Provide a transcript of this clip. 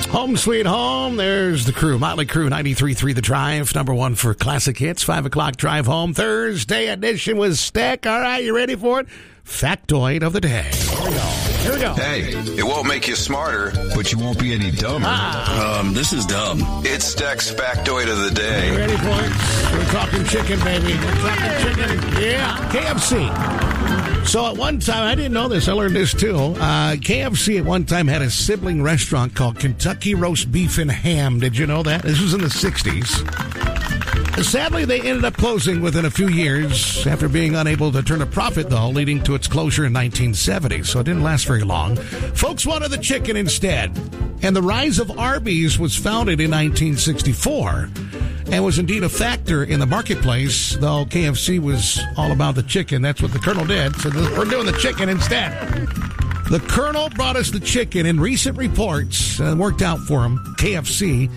Home Sweet Home. There's the crew. Motley Crue, 93.3 The Drive. Number one for classic hits. 5 o'clock drive home. Thursday edition with Steck. All right, you ready for it? Factoid of the day. Here we go. Hey, it won't make you smarter, but you won't be any dumber. This is dumb. It's Steck's Factoid of the day. Ready for it? We're talking chicken, baby. We're talking chicken. Yeah. KFC. So at one time, I didn't know this. I learned this too. KFC at one time had a sibling restaurant called Kentucky Roast Beef and Ham. Did you know that? This was in the 60s. Sadly, they ended up closing within a few years after being unable to turn a profit, though, leading to its closure in 1970. So it didn't last very long. Folks wanted the chicken instead. And the rise of Arby's was founded in 1964 and was indeed a factor in the marketplace, though KFC was all about the chicken. That's what the Colonel did. So we're doing the chicken instead. The Colonel brought us the chicken in recent reports, and it worked out for him. KFC